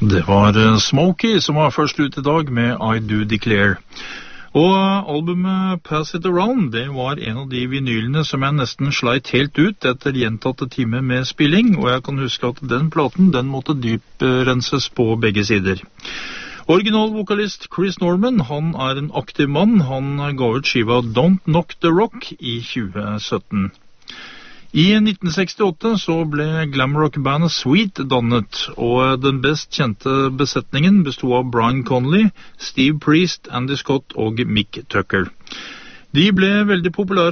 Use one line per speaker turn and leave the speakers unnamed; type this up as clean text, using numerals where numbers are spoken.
Det var Smokey som var først ut I dag med I Do Declare. Og albumet Pass It Around, det var en av de vinylene som jeg nesten sleit helt ut etter gjentatte timer med spilling, og jeg kan huske at den platen, den måtte dyprenses på begge sider. Originalvokalist Chris Norman, han en aktiv mann, han ga ut skiva Don't Knock the Rock I 2017. I 1968 så ble glamrock-bandet Sweet dannet, og den best kjente besetningen bestod av Brian Connolly, Steve Priest, Andy Scott og Mick Tucker. De ble veldig populære